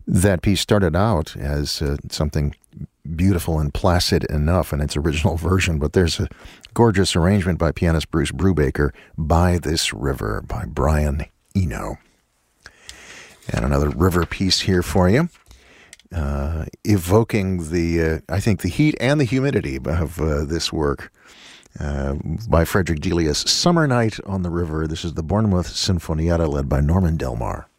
That piece started out as something beautiful and placid enough in its original version, but there's a gorgeous arrangement by pianist Bruce Brubaker, By This River, by Brian Eno. And another river piece here for you, evoking I think the heat and the humidity of this work by Frederick Delius, Summer Night on the River. This is the Bournemouth Sinfonietta led by Norman Delmar.